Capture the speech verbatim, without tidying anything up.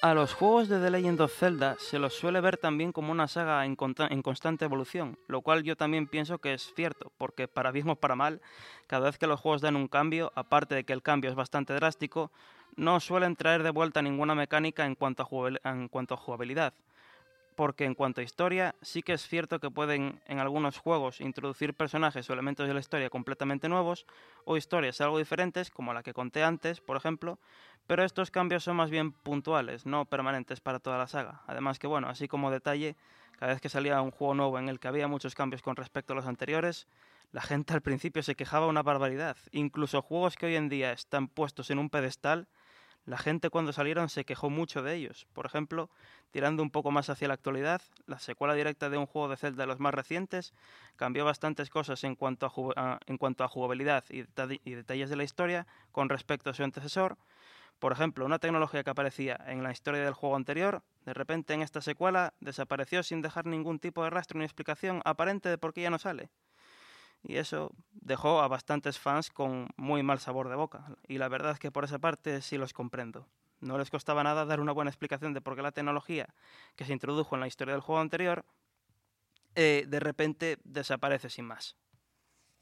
A los juegos de The Legend of Zelda se los suele ver también como una saga en, conta- en constante evolución, lo cual yo también pienso que es cierto, porque para bien o para mal, cada vez que los juegos dan un cambio, aparte de que el cambio es bastante drástico, no suelen traer de vuelta ninguna mecánica en cuanto a, jugabil- en cuanto a jugabilidad. Porque en cuanto a historia, sí que es cierto que pueden en algunos juegos introducir personajes o elementos de la historia completamente nuevos, o historias algo diferentes, como la que conté antes, por ejemplo, pero estos cambios son más bien puntuales, no permanentes para toda la saga. Además que, bueno, así como detalle, cada vez que salía un juego nuevo en el que había muchos cambios con respecto a los anteriores, la gente al principio se quejaba una barbaridad. Incluso juegos que hoy en día están puestos en un pedestal, la gente cuando salieron se quejó mucho de ellos. Por ejemplo, tirando un poco más hacia la actualidad, la secuela directa de un juego de Zelda de los más recientes cambió bastantes cosas en cuanto a, ju- a- en cuanto a jugabilidad y, deta- y detalles de la historia con respecto a su antecesor. Por ejemplo, una tecnología que aparecía en la historia del juego anterior, de repente en esta secuela desapareció sin dejar ningún tipo de rastro ni explicación aparente de por qué ya no sale. Y eso dejó a bastantes fans con muy mal sabor de boca. Y la verdad es que por esa parte sí los comprendo. No les costaba nada dar una buena explicación de por qué la tecnología que se introdujo en la historia del juego anterior eh, de repente desaparece sin más.